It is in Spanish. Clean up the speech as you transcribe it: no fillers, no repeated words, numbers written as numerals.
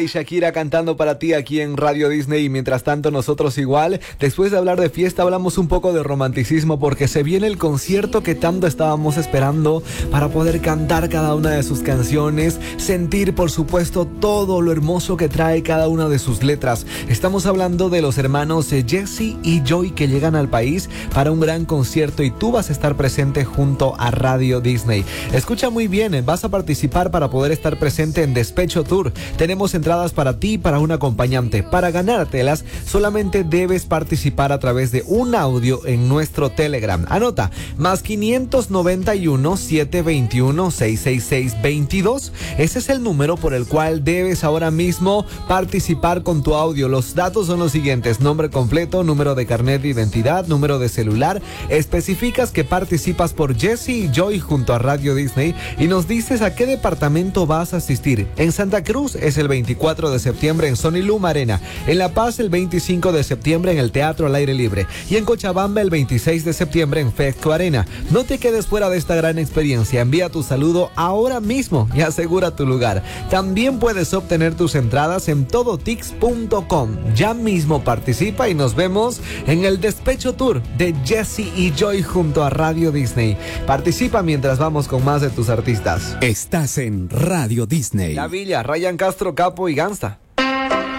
Y Shakira cantando para ti aquí en Radio Disney, y mientras tanto nosotros igual, después de hablar de fiesta hablamos un poco de romanticismo porque se viene el concierto que tanto estábamos esperando para poder cantar cada una de sus canciones, sentir por supuesto todo lo hermoso que trae cada una de sus letras. Estamos hablando de los hermanos Jesse y Joy que llegan al país para un gran concierto y tú vas a estar presente junto a Radio Disney. Escucha muy bien, vas a participar para poder estar presente en Despecho Tour. Tenemos entradas para ti y para un acompañante. Para ganártelas, solamente debes participar a través de un audio en nuestro Telegram. Anota, más 591 721 666 22. Ese es el número por el cual debes ahora mismo participar con tu audio. Los datos son los siguientes: nombre completo, número de carnet de identidad, número de celular. Especificas que participas por Jesse y Joy junto a Radio Disney y nos dices a qué departamento vas a asistir. En Santa Cruz es el 24 de septiembre en Sony Luma Arena, en La Paz el 25 de septiembre en el Teatro al Aire Libre y en Cochabamba el 26 de septiembre en Fesco Arena. No te quedes fuera de esta gran experiencia, envía tu saludo ahora mismo y asegura tu lugar. También puedes obtener tus entradas en todotix.com. Ya mismo participa y nos vemos en el Despecho Tour de Jesse y Joy junto a Radio Disney. Participa mientras vamos con más de tus artistas. Estás en Radio Disney. La Villa, Ryan Castro, Capo y Gangsta.